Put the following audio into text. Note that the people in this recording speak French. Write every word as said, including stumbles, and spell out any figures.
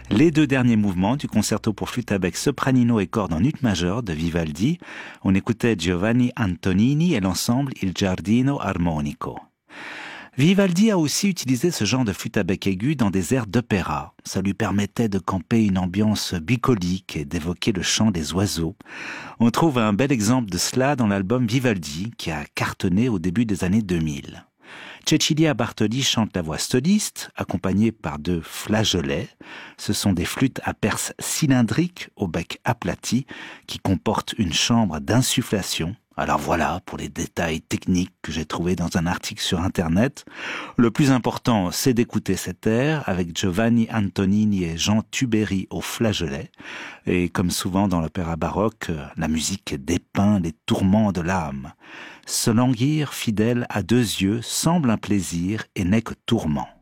Les deux derniers mouvements du concerto pour flûte à bec sopranino et cordes en ut majeur de Vivaldi, on écoutait Giovanni Antonini et l'ensemble Il Giardino Armonico. Vivaldi a aussi utilisé ce genre de flûte à bec aigu dans des airs d'opéra. Ça lui permettait de camper une ambiance bucolique et d'évoquer le chant des oiseaux. On trouve un bel exemple de cela dans l'album Vivaldi, qui a cartonné au début des années deux mille. Cecilia Bartoli chante la voix soliste, accompagnée par deux flageolets. Ce sont des flûtes à perce cylindriques au bec aplati qui comportent une chambre d'insufflation. Alors voilà pour les détails techniques que j'ai trouvés dans un article sur Internet. Le plus important, c'est d'écouter cet air avec Giovanni Antonini et Jean Tuberi au flageolet. Et comme souvent dans l'opéra baroque, la musique dépeint les tourments de l'âme. Se languir fidèle à deux yeux semble un plaisir et n'est que tourment.